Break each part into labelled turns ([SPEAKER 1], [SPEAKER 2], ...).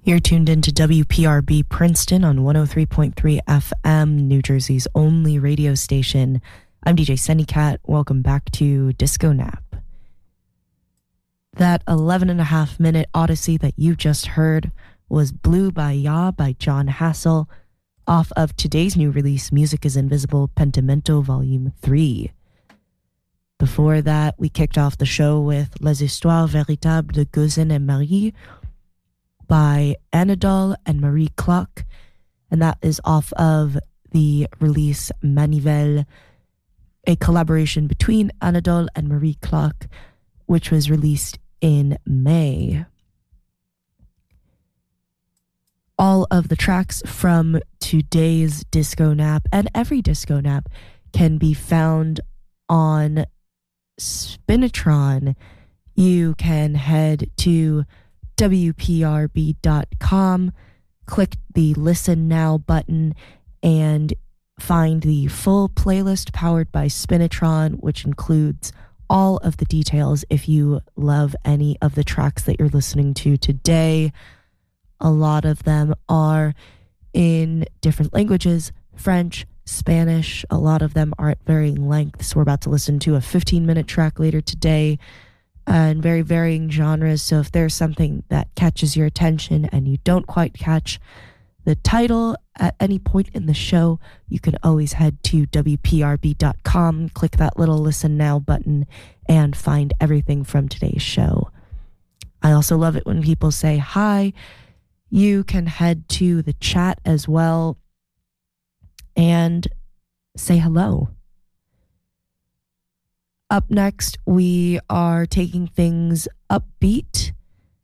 [SPEAKER 1] You're tuned into WPRB Princeton on 103.3 FM, New Jersey's only radio station. I'm DJ Sennycat. Welcome back to Disco Nap. That 11.5-minute odyssey that you just heard was Blue by Ya by John Hassel, off of today's new release, Music is Invisible, Pentimento Volume 3. Before that, we kicked off the show with Les Histoires Véritables de Gozin et Marie by Anadol and Marie Clock, and that is off of the release Manivelle, a collaboration between Anadol and Marie Clock, which was released in May. All of the tracks from today's Disco Nap and every Disco Nap can be found on Spinitron. You can head to WPRB.com, click the Listen Now button, and find the full playlist powered by Spinitron, which includes all of the details if you love any of the tracks that you're listening to today. A lot of them are in different languages, French, Spanish. A lot of them are at varying lengths. We're about to listen to a 15-minute track later today, and very varying genres. So if there's something that catches your attention and you don't quite catch the title at any point in the show, you can always head to WPRB.com, click that little Listen Now button, and find everything from today's show. I also love it when people say hi. You can head to the chat as well and say hello. Up next, we are taking things upbeat.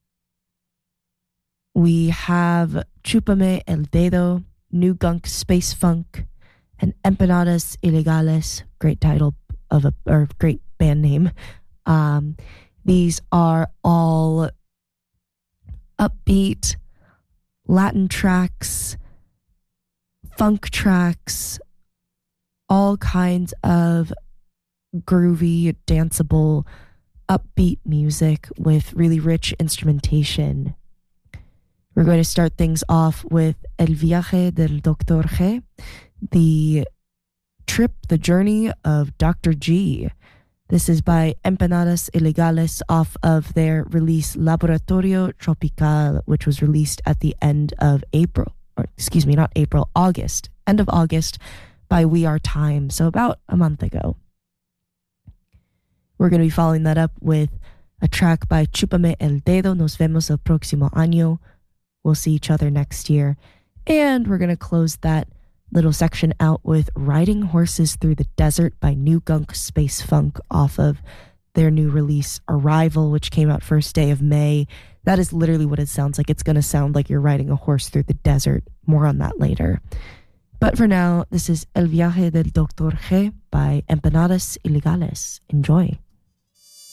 [SPEAKER 1] We have Chúpame el Dedo, New Gunk Space Funk, and Empanadas Ilegales. Great title of or great band name. These are all upbeat Latin tracks, funk tracks, all kinds of groovy, danceable, upbeat music with really rich instrumentation. We're going to start things off with El Viaje del Dr. G, the trip, the journey of Dr. G. This is by Empanadas Ilegales off of their release Laboratorio Tropical, which was released at the end of August, end of August by We Are Time, so about a month ago. We're going to be following that up with a track by Chúpame el Dedo, Nos vemos el próximo año. We'll see each other next year. And we're going to close that little section out with Riding Horses Through the Desert by New Gunk Space Funk off of their new release Arrival, which came out first day of May. That is literally what it sounds like. It's going to sound like you're riding a horse through the desert. More on that later. But for now, this is El Viaje del Dr. G by Empanadas Ilegales. Enjoy.